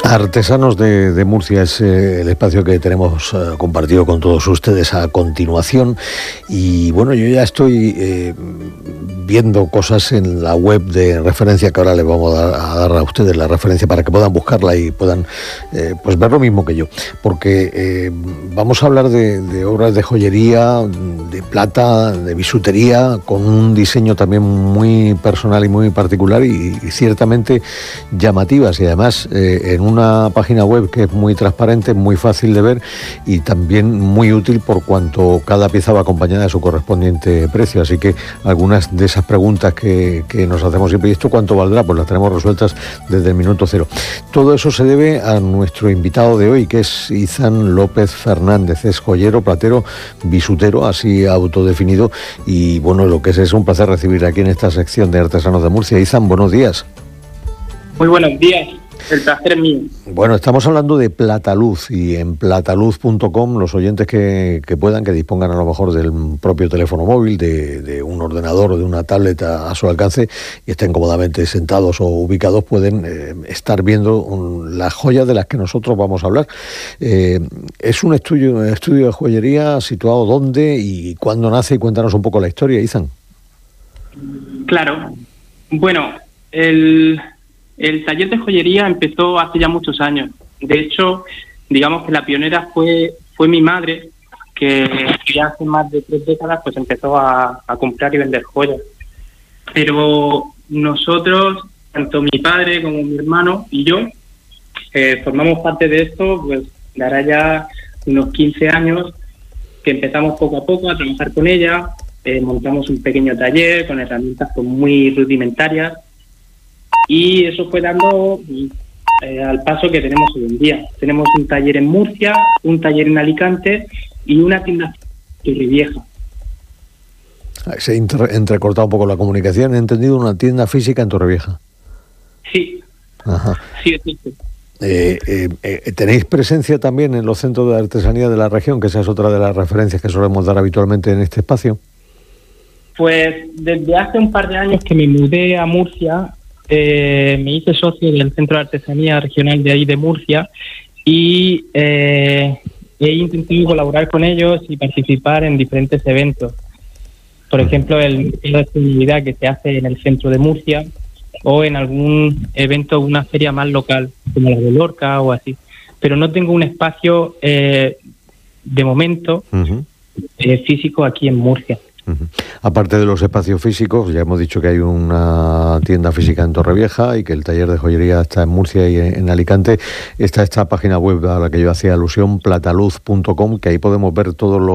Artesanos de Murcia es el espacio que tenemos compartido con todos ustedes a continuación. Y bueno, yo ya estoy viendo cosas en la web de referencia, que ahora les vamos a dar a ustedes la referencia para que puedan buscarla y puedan pues ver lo mismo que yo. Porque vamos a hablar de obras de joyería, de plata, de bisutería, con un diseño también muy personal y muy particular y ciertamente llamativas. Y además en una página web que es muy transparente, muy fácil de ver y también muy útil por cuanto cada pieza va acompañada de su correspondiente precio. Así que algunas de esas preguntas que nos hacemos siempre, ¿y esto cuánto valdrá? Pues las tenemos resueltas desde el minuto cero. Todo eso se debe a nuestro invitado de hoy, que es Izan López Fernández. Es joyero, platero, bisutero, así autodefinido. Y bueno, lo que es un placer recibir aquí en esta sección de Artesanos de Murcia. Izan, buenos días. Muy buenos días. El placer es mío. Bueno, estamos hablando de Plataluz y en plataluz.com los oyentes que puedan, que dispongan a lo mejor del propio teléfono móvil, de un ordenador o de una tablet a su alcance y estén cómodamente sentados o ubicados, pueden estar viendo las joyas de las que nosotros vamos a hablar. Es un estudio de joyería situado dónde y cuándo nace, y cuéntanos un poco la historia, Izan. Claro. Bueno, el taller de joyería empezó hace ya muchos años. De hecho, digamos que la pionera fue mi madre, que ya hace más de 3 décadas pues empezó a comprar y vender joyas. Pero nosotros, tanto mi padre como mi hermano y yo, formamos parte de esto, pues dará ya unos 15 años que empezamos poco a poco a trabajar con ella. Montamos un pequeño taller con herramientas pues muy rudimentarias. Y eso fue dando al paso que tenemos hoy en día. Tenemos un taller en Murcia, un taller en Alicante y una tienda en Torrevieja. Se ha entrecortado un poco la comunicación. He entendido, una tienda física en Torrevieja. Sí. Ajá. Sí, existe. ¿Tenéis presencia también en los centros de artesanía de la región? Que esa es otra de las referencias que solemos dar habitualmente en este espacio. Pues desde hace un par de años que me mudé a Murcia, me hice socio del Centro de Artesanía Regional de ahí de Murcia y he intentado colaborar con ellos y participar en diferentes eventos. Por ejemplo, la actividad que se hace en el centro de Murcia o en algún evento, una feria más local, como la de Lorca o así. Pero no tengo un espacio de momento físico aquí en Murcia. Aparte de los espacios físicos, ya hemos dicho que hay una tienda física en Torrevieja y que el taller de joyería está en Murcia y en Alicante. Está esta página web a la que yo hacía alusión, plataluz.com, que ahí podemos ver todos los